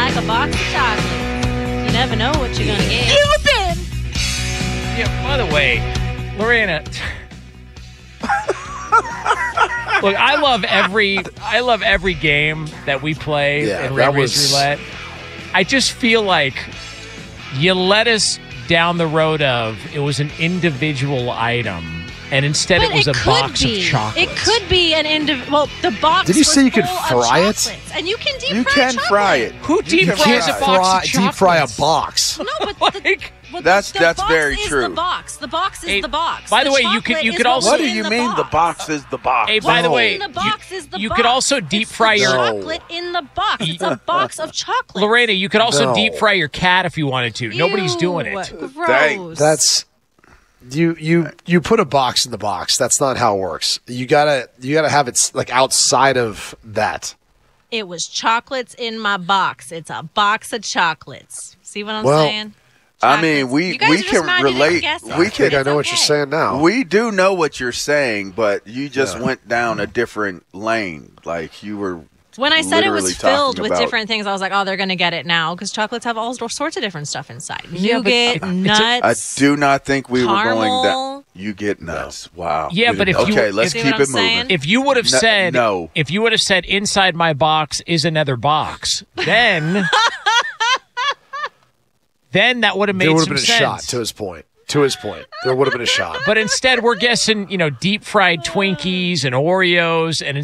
like a box of chocolates. You never know what you're gonna get. Yeah, by the way, Lorena. Look, I love every game that we play in Ramirez Roulette. I just feel like you let us down the road of it was an individual item, and instead it was a box of chocolates. It could be an individual. Well, the box. Did you say you could full fry of it? chocolates, and you can deep You fry can chocolate. fry it. Who deep can fries a box of chocolates? Deep fry a box. No, but That's the box very is true. The box. The box is the box. By the way, you chocolate could is also. What do what's you in mean the box is the box? Hey, by the way, in the box is the you box. could also deep It's fry the your chocolate in the box. It's a box of chocolate. Lorena, you could also No. deep fry your cat if you wanted to. Nobody's doing it. Gross. That's you put a box in the box. That's not how it works. You gotta have it like outside of that. It was chocolates in my box. It's a box of chocolates. See what I'm Well, saying? I mean, Chocolates. we You guys are just can minding and relate. guessing. We I think can. I know what you're saying now. We do know what you're saying, but you just went down a different lane. Like you were. When I said it was literally filled talking with about- different things, I was like, oh, they're going to get it now because chocolates have all sorts of different stuff inside. Yeah, but Nougat, I nuts. do not think we were going caramel. down. You get nuts. Wow. Yeah, but if you- okay, let's See keep what it I'm moving. saying? If you would have said no. if you would have said inside my box is another box, then that would have made There would some have been a sense. shot to his point. To his point, there would have been a shot. But instead, we're guessing, deep fried Twinkies and Oreos, and